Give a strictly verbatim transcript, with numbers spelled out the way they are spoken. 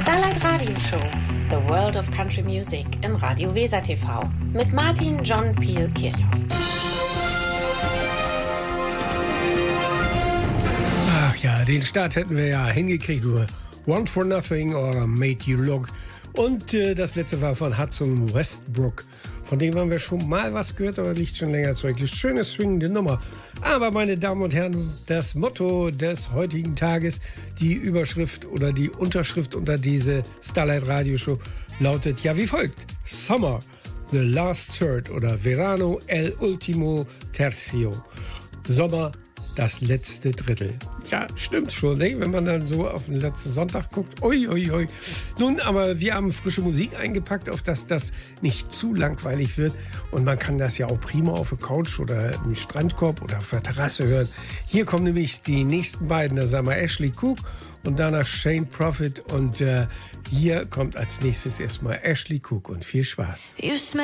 Starlight Radio Show, The World of Country Music im Radio Weser T V mit Martin John Peel Kirchhoff. Ach ja, den Start hätten wir ja hingekriegt, nur Want for Nothing oder Made You Look. Und äh, das letzte war von Hudson Westbrook. Von dem haben wir schon mal was gehört, aber liegt schon länger zurück. Eine schöne, swingende Nummer. Aber meine Damen und Herren, das Motto des heutigen Tages, die Überschrift oder die Unterschrift unter diese Starlight Radio Show lautet ja wie folgt. Summer, the last third oder Verano, el ultimo tercio. Sommer, das letzte Drittel. Ja, stimmt schon, ne? Wenn man dann so auf den letzten Sonntag guckt. Ui, ui, ui. Nun, aber wir haben frische Musik eingepackt, auf dass das nicht zu langweilig wird. Und man kann das ja auch prima auf der Couch oder im Strandkorb oder auf der Terrasse hören. Hier kommen nämlich die nächsten beiden. Da sagen wir Ashley Cook und danach Shane Prophet. Und äh, hier kommt als nächstes erstmal Ashley Cook. Und viel Spaß.